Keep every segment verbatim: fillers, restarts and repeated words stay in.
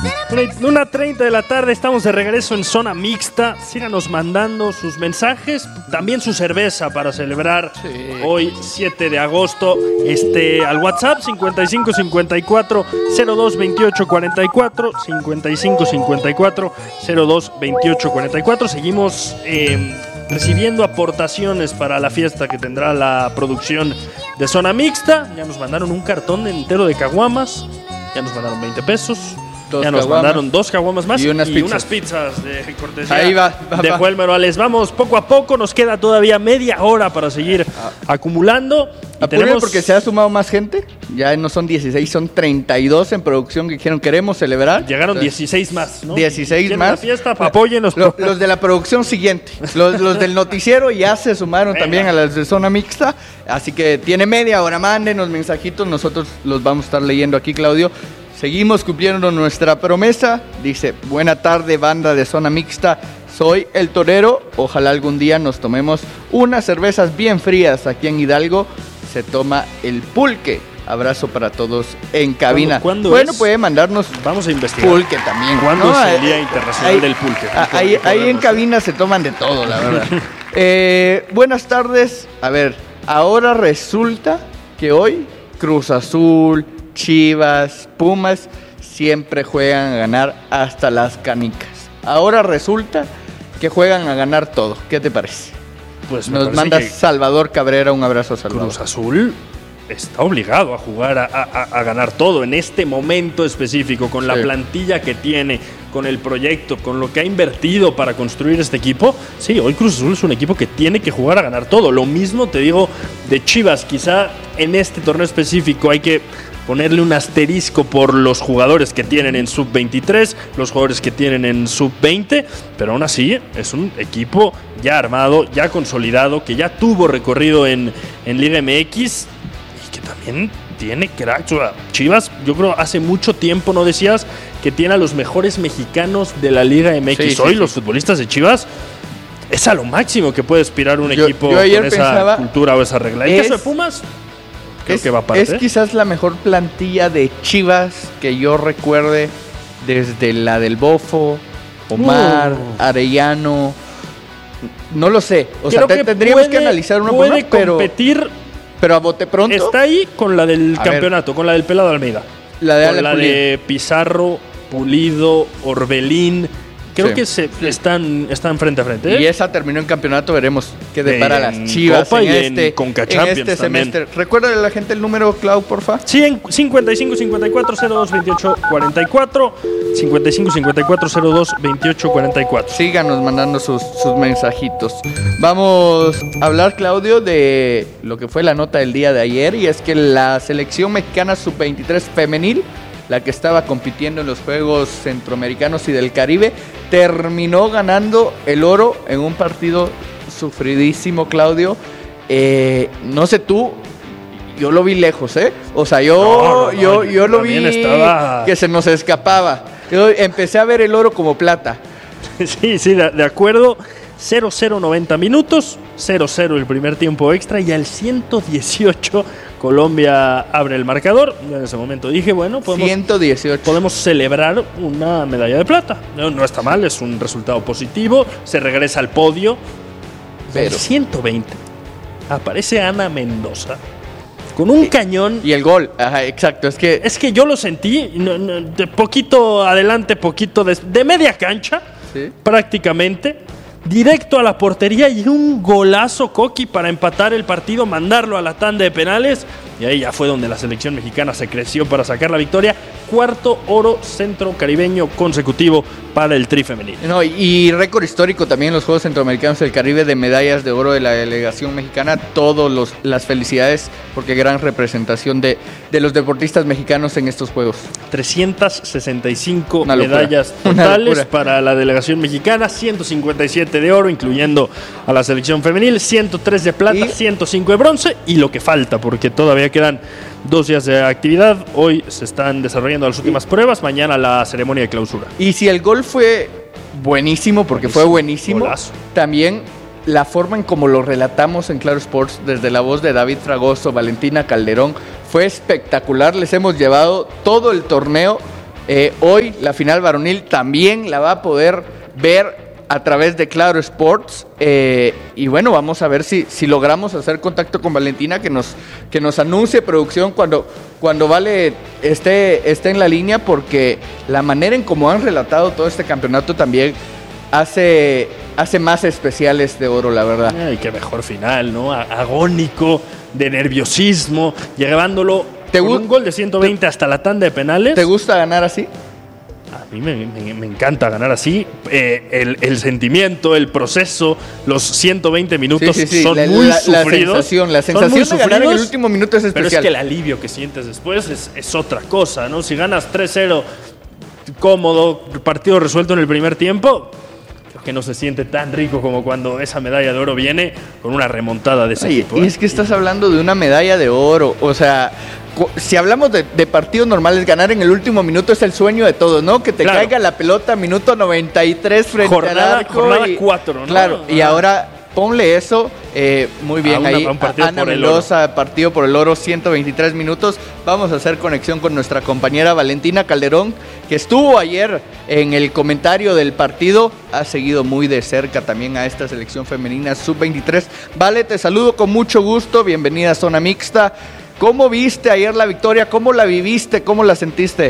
Una treinta de la tarde, estamos de regreso en Zona Mixta. Síganos mandando sus mensajes, también su cerveza para celebrar sí. hoy siete de agosto. Este, al WhatsApp cincuenta y cinco cincuenta y cuatro cero dos veintiocho cuarenta y cuatro, cincuenta y cinco cincuenta y cuatro cero dos veintiocho cuarenta y cuatro. Seguimos eh, recibiendo aportaciones para la fiesta que tendrá la producción de Zona Mixta. Ya nos mandaron un cartón entero de caguamas, ya nos mandaron veinte pesos. Dos ya nos caguamas. mandaron dos caguamas más y unas, y pizzas. unas pizzas de cortesía Ahí va, va, de Joel Meroales. Vamos poco a poco, nos queda todavía media hora para seguir ah. acumulando. Y tenemos... porque se ha sumado más gente, ya no son dieciséis, son treinta y dos en producción que dijeron queremos celebrar. Llegaron Entonces, dieciséis más, ¿no? dieciséis más. La fiesta, apóyenos. Los, los de la producción siguiente, los, los del noticiero ya se sumaron Venga. también a las de Zona Mixta, así que tiene media hora, mándenos mensajitos, nosotros los vamos a estar leyendo aquí, Claudio. Seguimos cumpliendo nuestra promesa. Dice, buena tarde, banda de Zona Mixta. Soy el torero. Ojalá algún día nos tomemos unas cervezas bien frías aquí en Hidalgo. Se toma el pulque. Abrazo para todos en cabina. ¿Cuándo, ¿cuándo bueno, es? puede mandarnos Vamos a investigar. Pulque también. ¿Cuándo ¿no? es el Día Internacional ahí, del Pulque? Ahí, ahí en cabina se toman de todo, la verdad. eh, buenas tardes. A ver, ahora resulta que hoy Cruz Azul, Chivas, Pumas, siempre juegan a ganar hasta las canicas. Ahora resulta que juegan a ganar todo. ¿Qué te parece? Pues nos manda Salvador Cabrera, un abrazo a Salvador. Cruz Azul está obligado a jugar a, a, a ganar todo en este momento específico, con sí. la plantilla que tiene, con el proyecto, con lo que ha invertido para construir este equipo. Sí, hoy Cruz Azul es un equipo que tiene que jugar a ganar todo. Lo mismo te digo de Chivas. Quizá en este torneo específico hay que ponerle un asterisco por los jugadores que tienen en sub veintitrés, los jugadores que tienen en sub veinte, pero aún así es un equipo ya armado, ya consolidado, que ya tuvo recorrido en, en Liga M X y que también tiene cracks. O sea, Chivas, yo creo hace mucho tiempo no decías que tiene a los mejores mexicanos de la Liga M X. Sí, sí, Hoy sí. los futbolistas de Chivas es a lo máximo que puede aspirar un yo, equipo yo con esa cultura o esa regla. ¿El caso de Pumas? Es, que va es quizás la mejor plantilla de Chivas que yo recuerde desde la del Bofo, Omar, uh. Arellano. No lo sé. O Creo sea, te, que tendríamos puede, que analizar uno por uno, pero competir. Pero a bote pronto. Está ahí con la del a campeonato, ver. con la del Pelado Almeida. La de, con la de Pizarro, Pulido, Orbelín. Creo sí. que se están, están frente a frente. ¿eh? Y esa terminó en campeonato, veremos qué depara las Chivas Copa en, y este, en, Conca Champions en este también. semestre. Recuérdale a la gente el número, Clau, porfa. Sí, en cincuenta y cinco cincuenta y cuatro cero dos veintiocho cuarenta y cuatro, cincuenta y cinco cincuenta y cuatro cero dos veintiocho cuarenta y cuatro. Síganos mandando sus, sus mensajitos. Vamos a hablar, Claudio, de lo que fue la nota del día de ayer, y es que la selección mexicana sub veintitrés femenil, la que estaba compitiendo en los Juegos Centroamericanos y del Caribe, terminó ganando el oro en un partido sufridísimo, Claudio. Eh, no sé tú, yo lo vi lejos, ¿eh? O sea, yo, no, no, no, yo, yo, yo lo vi estaba... que se nos escapaba. Yo empecé a ver el oro como plata. Sí, sí, de, de acuerdo. cero cero noventa minutos, cero cero el primer tiempo extra, y al ciento dieciocho Colombia abre el marcador. En ese momento dije, bueno, podemos, ciento dieciocho. podemos celebrar una medalla de plata. No, no está mal, es un resultado positivo. Se regresa al podio. Pero al ciento veinte aparece Ana Mendoza con un cañón. Y el gol, ajá, exacto. Es que, es que yo lo sentí no, no, de poquito adelante, poquito de, de media cancha, ¿sí? prácticamente. Directo a la portería y un golazo, Coqui, para empatar el partido, mandarlo a la tanda de penales. Y ahí ya fue donde la selección mexicana se creció para sacar la victoria. Cuarto oro centro caribeño consecutivo para el tri femenino. No, y, y récord histórico también en los Juegos Centroamericanos del Caribe de medallas de oro de la delegación mexicana. Todas las felicidades, porque gran representación de, de los deportistas mexicanos en estos Juegos. trescientas sesenta y cinco medallas totales para la delegación mexicana, ciento cincuenta y siete de oro, incluyendo a la selección femenil, ciento tres de plata, y ciento cinco de bronce, y lo que falta, porque todavía quedan dos días de actividad. Hoy se están desarrollando las últimas y, pruebas, mañana la ceremonia de clausura. Y si el gol fue buenísimo, porque buenísimo, fue buenísimo, golazo. También la forma en como lo relatamos en Claro Sports, desde la voz de David Fragoso, Valentina Calderón, fue espectacular. Les hemos llevado todo el torneo Eh, hoy la final varonil también la va a poder ver a través de Claro Sports, eh, y bueno, vamos a ver si, si logramos hacer contacto con Valentina, que nos, que nos anuncie producción cuando, cuando Vale esté, esté en la línea, porque la manera en cómo han relatado todo este campeonato también hace, hace más especial este oro, la verdad. Ay, qué mejor final, ¿no? Agónico, de nerviosismo, llevándolo con un gol de ciento veinte te, hasta la tanda de penales. ¿Te gusta ganar así? A mí me, me, me encanta ganar así. Eh, el, el sentimiento, el proceso, los ciento veinte minutos sí, sí, sí. son la, muy la, sufridos. La sensación, la sensación de ganar en el último minuto es especial. Pero es que el alivio que sientes después es, es otra cosa, ¿no? Si ganas tres cero cómodo, partido resuelto en el primer tiempo, creo que no se siente tan rico como cuando esa medalla de oro viene con una remontada de ese Oye, equipo. Y es que estás hablando de una medalla de oro, o sea... Si hablamos de, de partidos normales, ganar en el último minuto es el sueño de todos, ¿no? Que te claro. caiga la pelota minuto noventa y tres frente jornada, al arco. Jornada cuatro, ¿no? Claro, y ahora ponle eso, eh, muy bien, una, ahí un partido Ana por Mendoza, el oro. partido por el oro, ciento veintitrés minutos. Vamos a hacer conexión con nuestra compañera Valentina Calderón, que estuvo ayer en el comentario del partido, ha seguido muy de cerca también a esta selección femenina sub veintitrés. Vale, te saludo con mucho gusto, bienvenida a Zona Mixta. ¿Cómo viste ayer la victoria? ¿Cómo la viviste? ¿Cómo la sentiste?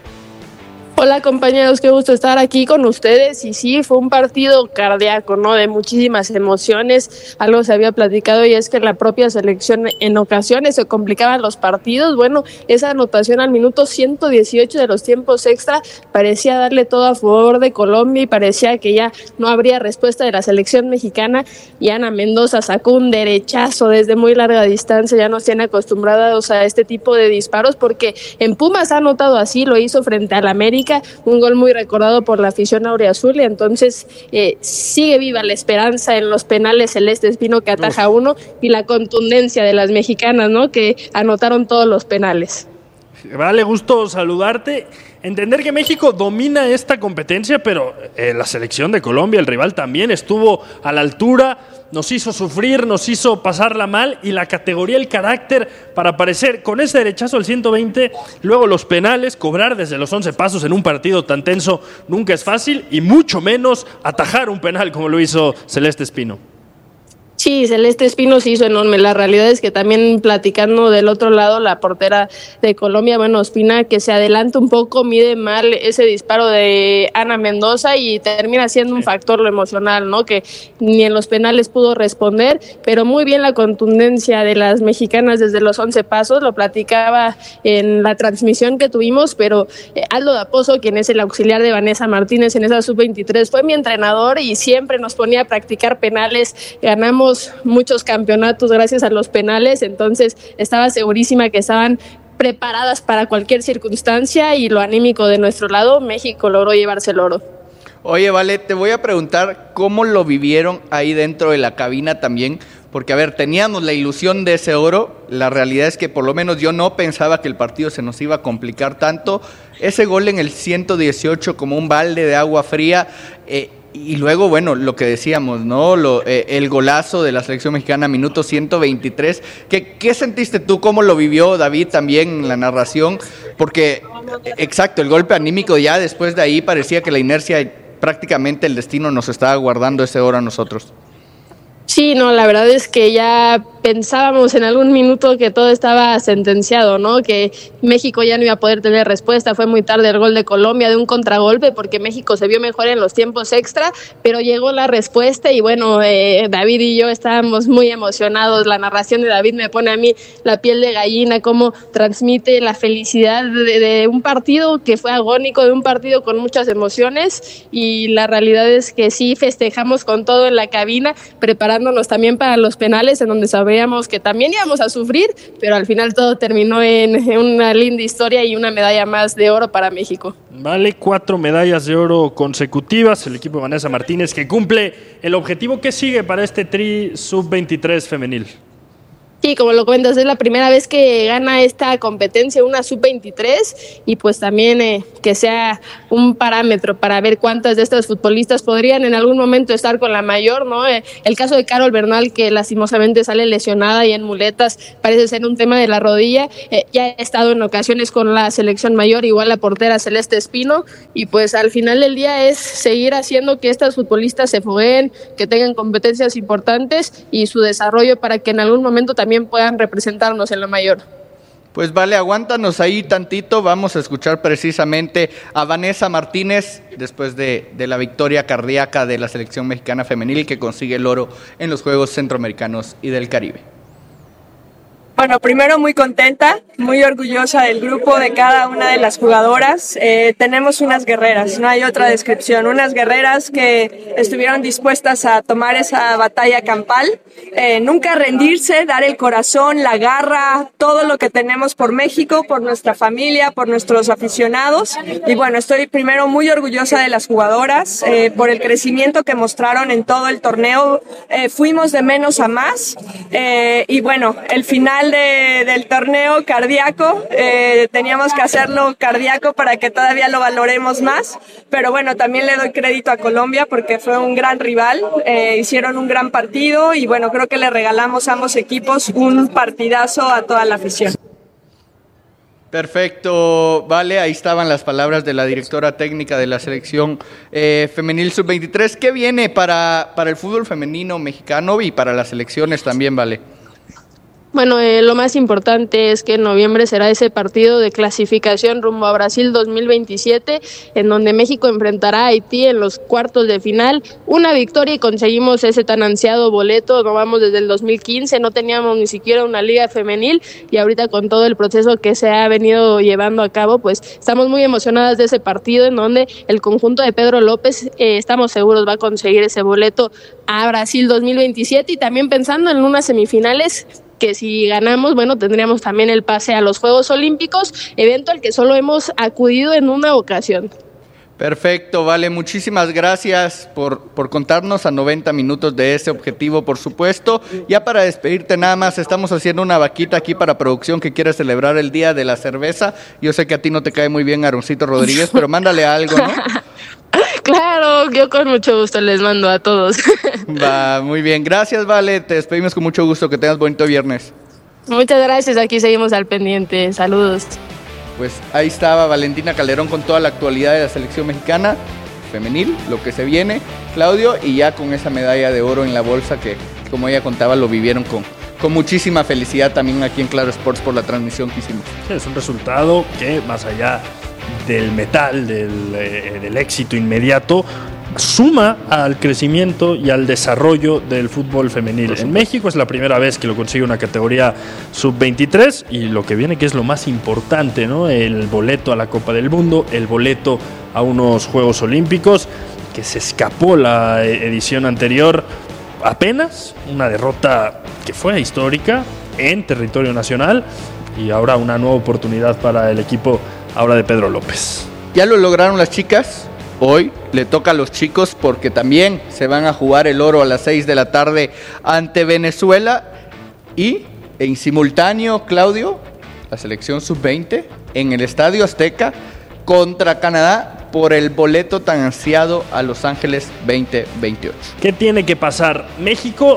Hola compañeros, qué gusto estar aquí con ustedes. Y sí, fue un partido cardíaco, ¿no? De muchísimas emociones. Algo se había platicado y es que la propia selección en ocasiones se complicaban los partidos. Bueno, esa anotación al minuto ciento dieciocho de los tiempos extra parecía darle todo a favor de Colombia y parecía que ya no habría respuesta de la selección mexicana. Y Ana Mendoza sacó un derechazo desde muy larga distancia. Ya nos tiene acostumbrados a este tipo de disparos porque en Pumas ha anotado así, lo hizo frente al América. Un gol muy recordado por la afición auriazul, y entonces eh, sigue viva la esperanza en los penales. Celeste Espino que ataja Uf. uno, y la contundencia de las mexicanas, ¿no? Que anotaron todos los penales. Vale, gusto saludarte. Entender que México domina esta competencia, pero eh, la selección de Colombia, el rival, también estuvo a la altura, nos hizo sufrir, nos hizo pasarla mal, y la categoría, el carácter para aparecer con ese derechazo al ciento veinte, luego los penales, cobrar desde los once pasos en un partido tan tenso nunca es fácil, y mucho menos atajar un penal como lo hizo Celeste Espino. Sí, Celeste Espino se hizo enorme. La realidad es que también platicando del otro lado, la portera de Colombia, bueno, Ospina, que se adelanta un poco, mide mal ese disparo de Ana Mendoza y termina siendo un factor lo emocional, ¿no? Que ni en los penales pudo responder, pero muy bien la contundencia de las mexicanas desde los once pasos. Lo platicaba en la transmisión que tuvimos, pero Aldo Daposo, quien es el auxiliar de Vanessa Martínez en esa sub veintitrés, fue mi entrenador y siempre nos ponía a practicar penales. Ganamos muchos campeonatos gracias a los penales, entonces estaba segurísima que estaban preparadas para cualquier circunstancia, y lo anímico de nuestro lado, México logró llevarse el oro. Oye, Vale, te voy a preguntar cómo lo vivieron ahí dentro de la cabina también, porque a ver, teníamos la ilusión de ese oro, la realidad es que por lo menos yo no pensaba que el partido se nos iba a complicar tanto. Ese gol en el ciento dieciocho como un balde de agua fría, eh, y luego, bueno, lo que decíamos, ¿no? Lo, eh, el golazo de la selección mexicana, minuto ciento veintitrés. ¿Qué, ¿Qué sentiste tú? ¿Cómo lo vivió David también en la narración? Porque, exacto, el golpe anímico ya después de ahí parecía que la inercia, prácticamente el destino nos estaba guardando ese oro a nosotros. Sí, no, la verdad es que ya pensábamos en algún minuto que todo estaba sentenciado, ¿no? Que México ya no iba a poder tener respuesta. Fue muy tarde el gol de Colombia de un contragolpe porque México se vio mejor en los tiempos extra, pero llegó la respuesta y bueno, eh, David y yo estábamos muy emocionados. La narración de David me pone a mí la piel de gallina, cómo transmite la felicidad de, de un partido que fue agónico, de un partido con muchas emociones, y la realidad es que sí festejamos con todo en la cabina, preparándonos también para los penales, en donde sabemos que también íbamos a sufrir, pero al final todo terminó en una linda historia y una medalla más de oro para México. Vale, cuatro medallas de oro consecutivas, el equipo de Vanessa Martínez, que cumple el objetivo que sigue para este tri sub veintitrés femenil. Sí, como lo comentas, es la primera vez que gana esta competencia una sub veintitrés y pues también eh, que sea un parámetro para ver cuántas de estas futbolistas podrían en algún momento estar con la mayor, ¿no? Eh, el caso de Carol Bernal, que lastimosamente sale lesionada y en muletas, parece ser un tema de la rodilla, eh, ya ha estado en ocasiones con la selección mayor, igual la portera Celeste Espino, y pues al final del día es seguir haciendo que estas futbolistas se fogueen, que tengan competencias importantes y su desarrollo para que en algún momento también puedan representarnos en la mayor. Pues vale, aguántanos ahí tantito, vamos a escuchar precisamente a Vanessa Martínez después de, de la victoria cardíaca de la selección mexicana femenil que consigue el oro en los Juegos Centroamericanos y del Caribe. Bueno, primero muy contenta, muy orgullosa del grupo, de cada una de las jugadoras. Eh, tenemos unas guerreras, no hay otra descripción, unas guerreras que estuvieron dispuestas a tomar esa batalla campal, eh, nunca rendirse, dar el corazón, la garra, todo lo que tenemos por México, por nuestra familia, por nuestros aficionados. Y bueno, estoy primero muy orgullosa de las jugadoras, eh, por el crecimiento que mostraron en todo el torneo. Eh, fuimos de menos a más, eh, y bueno, el final De, del torneo cardíaco, eh, teníamos que hacerlo cardíaco para que todavía lo valoremos más, pero bueno, también le doy crédito a Colombia porque fue un gran rival, eh, hicieron un gran partido y bueno, creo que le regalamos a ambos equipos un partidazo a toda la afición. Perfecto, vale, ahí estaban las palabras de la directora técnica de la selección eh, femenil sub veintitrés. ¿Qué viene para, para el fútbol femenino mexicano y para las selecciones también, vale? Bueno, eh, lo más importante es que en noviembre será ese partido de clasificación rumbo a Brasil dos mil veintisiete, en donde México enfrentará a Haití en los cuartos de final. Una victoria y conseguimos ese tan ansiado boleto. Nos vamos desde el dos mil quince, no teníamos ni siquiera una liga femenil y ahorita con todo el proceso que se ha venido llevando a cabo, pues estamos muy emocionadas de ese partido en donde el conjunto de Pedro López, eh, estamos seguros, va a conseguir ese boleto a Brasil dos mil veintisiete y también pensando en unas semifinales que si ganamos, bueno, tendríamos también el pase a los Juegos Olímpicos, evento al que solo hemos acudido en una ocasión. Perfecto, vale, muchísimas gracias por, por contarnos a noventa minutos de ese objetivo, por supuesto. Ya para despedirte nada más, estamos haciendo una vaquita aquí para producción que quiere celebrar el Día de la Cerveza. Yo sé que a ti no te cae muy bien Aaroncito Rodríguez, pero mándale algo, ¿no? Claro, yo con mucho gusto les mando a todos. Va, muy bien. Gracias, Vale. Te despedimos con mucho gusto. Que tengas bonito viernes. Muchas gracias. Aquí seguimos al pendiente. Saludos. Pues ahí estaba Valentina Calderón con toda la actualidad de la selección mexicana femenil, lo que se viene, Claudio, y ya con esa medalla de oro en la bolsa que, como ella contaba, lo vivieron con, con muchísima felicidad también aquí en Claro Sports por la transmisión que hicimos. Sí, es un resultado que, más allá del metal, del, eh, del éxito inmediato, suma al crecimiento y al desarrollo del fútbol femenil. En México es la primera vez que lo consigue una categoría sub veintitrés y lo que viene, que es lo más importante, ¿no? El boleto a la Copa del Mundo, el boleto a unos Juegos Olímpicos, que se escapó la edición anterior. Apenas una derrota que fue histórica en territorio nacional y ahora una nueva oportunidad para el equipo ahora de Pedro López. Ya lo lograron las chicas. Hoy le toca a los chicos porque también se van a jugar el oro a las seis de la tarde ante Venezuela y en simultáneo, Claudio, la selección sub veinte en el Estadio Azteca contra Canadá por el boleto tan ansiado a Los Ángeles veinte veintiocho. ¿Qué tiene que pasar? México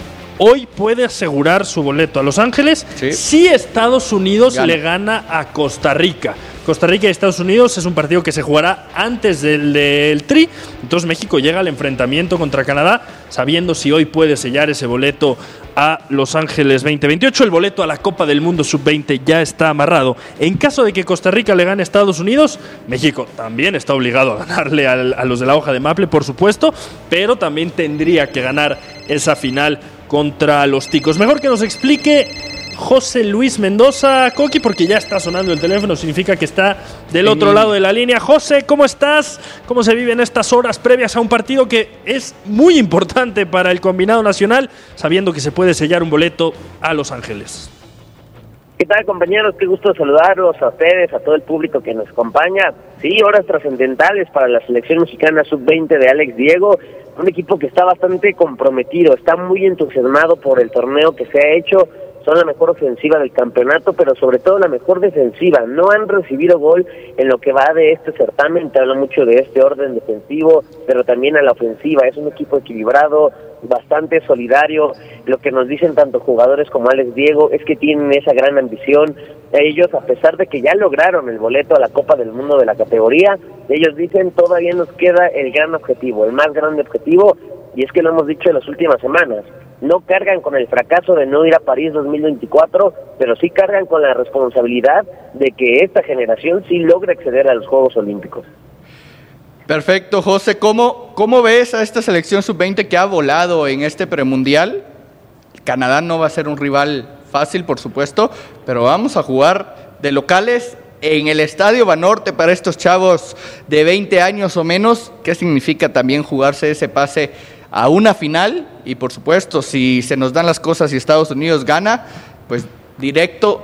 hoy puede asegurar su boleto a Los Ángeles sí. si Estados Unidos gana. le gana a Costa Rica. Costa Rica y Estados Unidos es un partido que se jugará antes del, del Tri. Entonces México llega al enfrentamiento contra Canadá sabiendo si hoy puede sellar ese boleto a Los Ángeles veinte veintiocho. El boleto a la Copa del Mundo sub veinte ya está amarrado. En caso de que Costa Rica le gane a Estados Unidos, México también está obligado a ganarle al, a los de la hoja de Maple, por supuesto, pero también tendría que ganar esa final contra los ticos. Mejor que nos explique José Luis Mendoza, Coqui, porque ya está sonando el teléfono, significa que está del otro lado de la línea. José, ¿cómo estás? ¿Cómo se viven estas horas previas a un partido que es muy importante para el combinado nacional, sabiendo que se puede sellar un boleto a Los Ángeles? ¿Qué tal, compañeros? Qué gusto saludarlos a ustedes, a todo el público que nos acompaña. Sí, horas trascendentales para la selección mexicana sub veinte de Alex Diego, un equipo que está bastante comprometido, está muy entusiasmado por el torneo que se ha hecho. son la mejor ofensiva del campeonato, pero sobre todo la mejor defensiva. No han recibido gol en lo que va de este certamen, te habla mucho de este orden defensivo, pero también a la ofensiva. Es un equipo equilibrado, bastante solidario. Lo que nos dicen tanto jugadores como Alex Diego es que tienen esa gran ambición. Ellos, a pesar de que ya lograron el boleto a la Copa del Mundo de la categoría, ellos dicen todavía nos queda el gran objetivo, el más grande objetivo, y es que lo hemos dicho en las últimas semanas. No cargan con el fracaso de no ir a París dos mil veinticuatro, pero sí cargan con la responsabilidad de que esta generación sí logre acceder a los Juegos Olímpicos. Perfecto, José. ¿Cómo, cómo ves a esta selección sub veinte que ha volado en este premundial? Canadá no va a ser un rival fácil, por supuesto, pero vamos a jugar de locales en el Estadio Banorte para estos chavos de veinte años o menos. ¿Qué significa también jugarse ese pase a una final? Y por supuesto, si se nos dan las cosas y Estados Unidos gana, pues directo